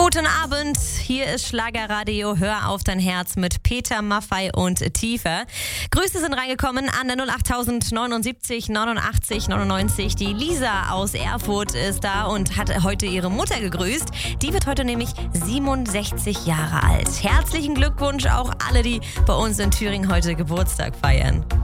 Guten Abend, hier ist Schlagerradio Hör auf dein Herz mit Peter Maffay und Tiefer. Grüße sind reingekommen an der 08000 79 89 99. Die Lisa aus Erfurt ist da und hat heute ihre Mutter gegrüßt. Die wird heute nämlich 67 Jahre alt. Herzlichen Glückwunsch auch alle, die bei uns in Thüringen heute Geburtstag feiern.